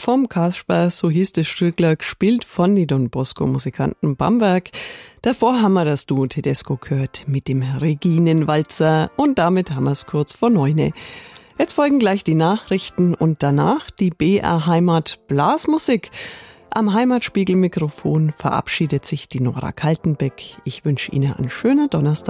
vom Kasper, so hieß das Stückler, gespielt von die Don Bosco-Musikanten Bamberg. Davor haben wir das Duo Tedesco gehört mit dem Reginenwalzer und damit haben wir es kurz vor 9. Jetzt folgen gleich die Nachrichten und danach die BR Heimat Blasmusik. Am Heimatspiegelmikrofon verabschiedet sich die Nora Kaltenbeck. Ich wünsche Ihnen einen schönen Donnerstag.